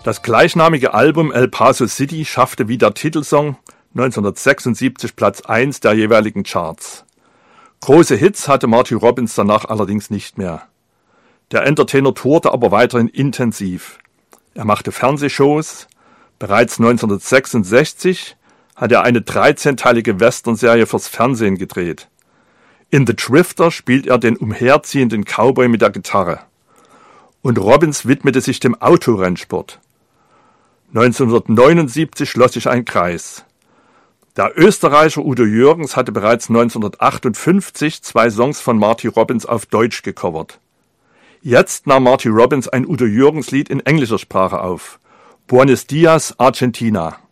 Das gleichnamige Album El Paso City schaffte wie der Titelsong 1976 Platz 1 der jeweiligen Charts. Große Hits hatte Marty Robbins danach allerdings nicht mehr. Der Entertainer tourte aber weiterhin intensiv. Er machte Fernsehshows. Bereits 1966 hat er eine 13-teilige Western-Serie fürs Fernsehen gedreht. In The Drifter spielt er den umherziehenden Cowboy mit der Gitarre. Und Robbins widmete sich dem Autorennsport. 1979 schloss sich ein Kreis. Der Österreicher Udo Jürgens hatte bereits 1958 zwei Songs von Marty Robbins auf Deutsch gecovert. Jetzt nahm Marty Robbins ein Udo Jürgens Lied in englischer Sprache auf. Buenos Dias, Argentina.